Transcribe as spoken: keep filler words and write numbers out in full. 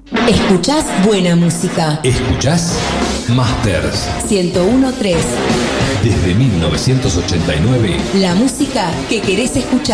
Escuchás buena música. Escuchás Masters ciento uno punto tres. desde mil novecientos ochenta y nueve. La música que querés escuchar.